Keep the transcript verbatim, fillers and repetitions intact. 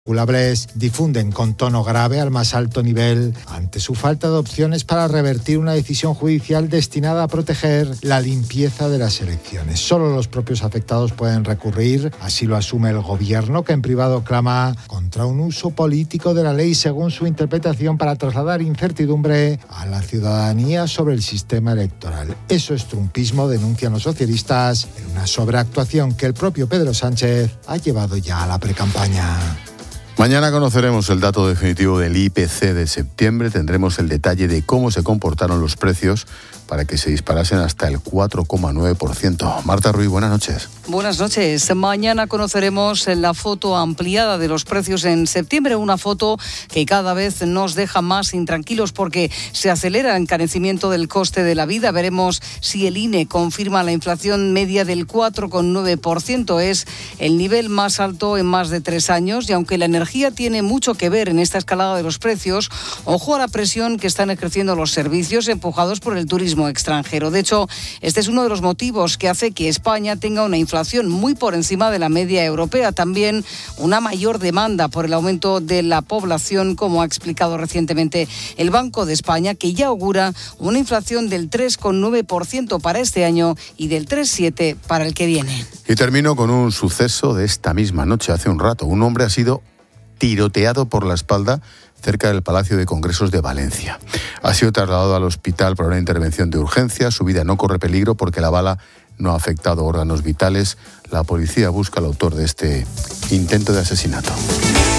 Culabres difunden con tono grave al más alto nivel ante su falta de opciones para revertir una decisión judicial destinada a proteger la limpieza de las elecciones. Solo los propios afectados pueden recurrir, así lo asume el gobierno, que en privado clama contra un uso político de la ley según su interpretación para trasladar incertidumbre a la ciudadanía sobre el sistema electoral. Eso es trumpismo, denuncian los socialistas, en una sobreactuación que el propio Pedro Sánchez ha llevado ya a la precampaña. Mañana conoceremos el dato definitivo del I P C de septiembre. Tendremos el detalle de cómo se comportaron los precios para que se disparasen hasta el cuatro coma nueve por ciento. Marta Ruiz, buenas noches. Buenas noches. Mañana conoceremos la foto ampliada de los precios en septiembre, una foto que cada vez nos deja más intranquilos porque se acelera el encarecimiento del coste de la vida. Veremos si el I N E confirma la inflación media del cuatro coma nueve por ciento. Es el nivel más alto en más de tres años y aunque la energía tiene mucho que ver en esta escalada de los precios, ojo a la presión que están ejerciendo los servicios empujados por el turismo extranjero. De hecho, este es uno de los motivos que hace que España tenga una inflación muy por encima de la media europea. También una mayor demanda por el aumento de la población, como ha explicado recientemente el Banco de España, que ya augura una inflación del tres coma nueve por ciento para este año y del tres coma siete por ciento para el que viene. Y termino con un suceso de esta misma noche, hace un rato. Un hombre ha sido tiroteado por la espalda cerca del Palacio de Congresos de Valencia. Ha sido trasladado al hospital por una intervención de urgencia. Su vida no corre peligro porque la bala no ha afectado órganos vitales. La policía busca al autor de este intento de asesinato.